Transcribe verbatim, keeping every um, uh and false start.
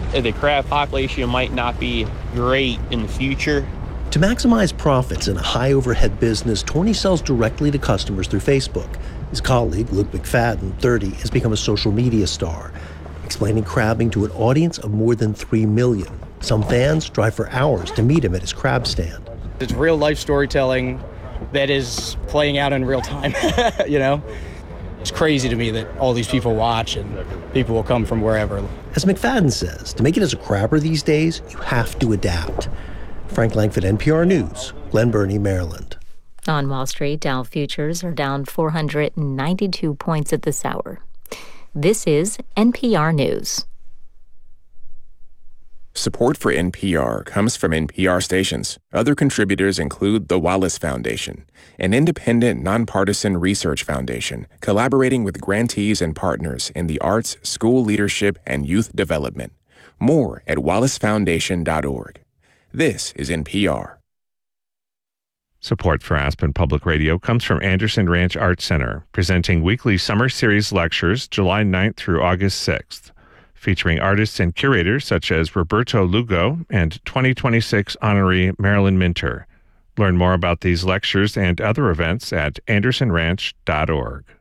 The crab population might not be great in the future. To maximize profits in a high-overhead business, Torney sells directly to customers through Facebook. His colleague, Luke McFadden, thirty, has become a social media star, explaining crabbing to an audience of more than three million. Some fans drive for hours to meet him at his crab stand. It's real-life storytelling that is playing out in real time, you know? It's crazy to me that all these people watch and people will come from wherever. As McFadden says, to make it as a crabber these days, you have to adapt. Frank Langford, N P R News, Glen Burnie, Maryland. On Wall Street, Dow futures are down four hundred ninety-two points at this hour. This is N P R News. Support for N P R comes from N P R stations. Other contributors include the Wallace Foundation, an independent, nonpartisan research foundation collaborating with grantees and partners in the arts, school leadership, and youth development. More at wallace foundation dot org. This is N P R. Support for Aspen Public Radio comes from Anderson Ranch Arts Center, presenting weekly summer series lectures July ninth through August sixth, featuring artists and curators such as Roberto Lugo and twenty twenty-six honoree Marilyn Minter. Learn more about these lectures and other events at anderson ranch dot org.